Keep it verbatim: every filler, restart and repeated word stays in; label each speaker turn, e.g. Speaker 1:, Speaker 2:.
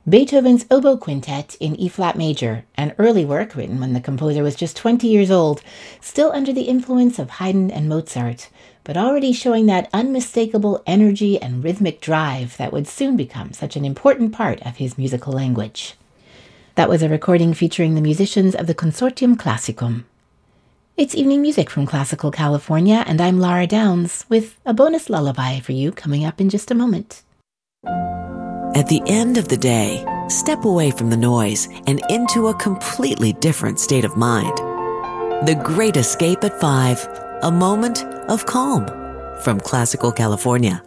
Speaker 1: Beethoven's Oboe Quintet in E-flat major, an early work written when the composer was just twenty years old, still under the influence of Haydn and Mozart, but already showing that unmistakable energy and rhythmic drive that would soon become such an important part of his musical language. That was a recording featuring the musicians of the Consortium Classicum. It's evening music from Classical California, and I'm Lara Downs with a bonus lullaby for you coming up in just a moment.
Speaker 2: At the end of the day, step away from the noise and into a completely different state of mind. The Great Escape at five, a moment of calm from Classical California.